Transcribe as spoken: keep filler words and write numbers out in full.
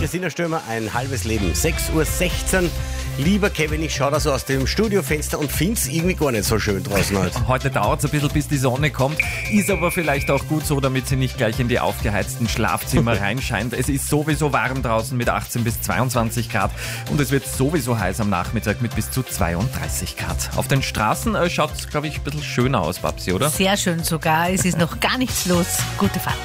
Christina Stürmer, ein halbes Leben. sechs Uhr sechzehn. Lieber Kevin, ich schaue da so aus dem Studiofenster und finde es irgendwie gar nicht so schön draußen heute. Heute dauert es ein bisschen, bis die Sonne kommt. Ist aber vielleicht auch gut so, damit sie nicht gleich in die aufgeheizten Schlafzimmer reinscheint. Es ist sowieso warm draußen mit achtzehn bis zweiundzwanzig Grad und es wird sowieso heiß am Nachmittag mit bis zu zweiunddreißig Grad. Auf den Straßen äh, schaut es, glaube ich, ein bisschen schöner aus, Babsi, oder? Sehr schön sogar. Es ist noch gar nichts los. Gute Fahrt.